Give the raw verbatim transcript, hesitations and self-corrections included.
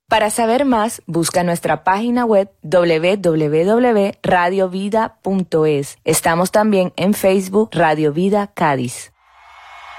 Para saber más, busca nuestra página web doble u doble u doble u punto radio vida punto es. Estamos también en Facebook Radio Vida Cádiz.